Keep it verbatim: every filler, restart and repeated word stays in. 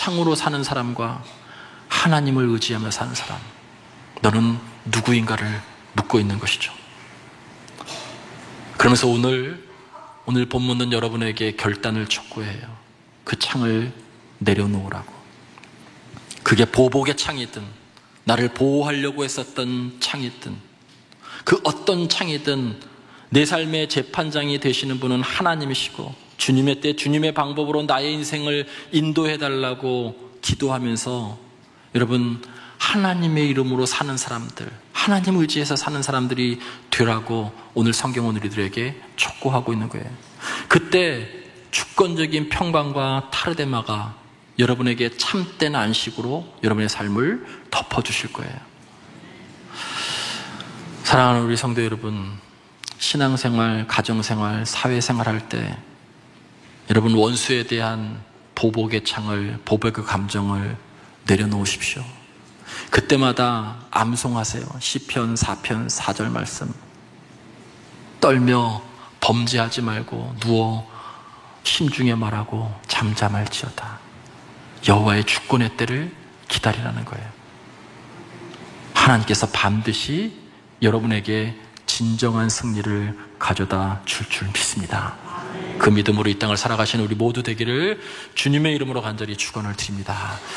창으로 사는 사람과 하나님을 의지하며 사는 사람, 너는 누구인가를 묻고 있는 것이죠. 그러면서 오늘 오늘 본문은 여러분에게 결단을 촉구해요. 그 창을 내려놓으라고. 그게 보복의 창이든 나를 보호하려고 했었던 창이든 그 어떤 창이든 내 삶의 재판장이 되시는 분은 하나님이시고 주님의 때 주님의 방법으로 나의 인생을 인도해달라고 기도하면서 여러분 하나님의 이름으로 사는 사람들, 하나님 의지해서 사는 사람들이 되라고 오늘 성경은 우리들에게 촉구하고 있는 거예요. 그때 주권적인 평강과 타르데마가 여러분에게 참된 안식으로 여러분의 삶을 덮어주실 거예요. 사랑하는 우리 성도 여러분, 신앙생활, 가정생활, 사회생활 할 때 여러분 원수에 대한 보복의 창을, 보복의 감정을 내려놓으십시오. 그때마다 암송하세요. 시편 사 편 사 절 말씀. 떨며 범죄하지 말고 누워 심중에 말하고 잠잠할지어다. 여호와의 주권의 때를 기다리라는 거예요. 하나님께서 반드시 여러분에게 진정한 승리를 가져다 줄 줄 믿습니다. 그 믿음으로 이 땅을 살아가시는 우리 모두 되기를 주님의 이름으로 간절히 축원을 드립니다.